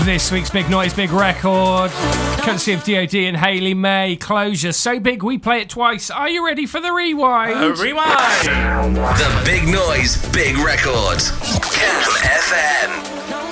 This week's Big Noise, Big Record, courtesy of DOD and Hayley May. Closure, so big we play it twice. Are you ready for the rewind? Rewind! The Big Noise, Big Record. Cam FM.